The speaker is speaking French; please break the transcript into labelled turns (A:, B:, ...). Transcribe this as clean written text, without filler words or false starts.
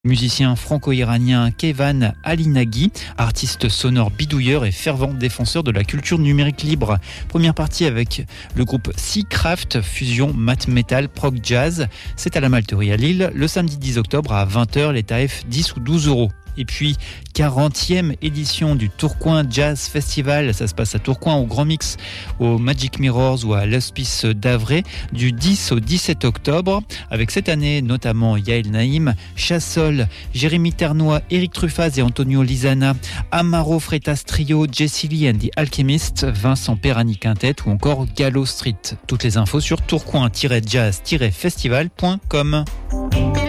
A: Musicien franco-iranien Keyvan Alinaghi, artiste sonore bidouilleur et fervent défenseur de la culture numérique libre. Première partie avec le groupe Seacraft, fusion math metal prog jazz. C'est à la Malterie à Lille, le samedi 10 octobre à 20h, les tarifs 10 ou 12 euros. Et puis, 40e édition du Tourcoing Jazz Festival. Ça se passe à Tourcoing, au Grand Mix, au Magic Mirrors ou à l'Hospice d'Avray, du 10 au 17 octobre. Avec cette année, notamment Yael Naïm, Chassol, Jérémy Ternois, Eric Truffaz et Antonio Lizana, Amaro Freitas Trio, Jessie Lee and the Alchemist, Vincent Perani Quintet ou encore Gallo Street. Toutes les infos sur tourcoing-jazz-festival.com.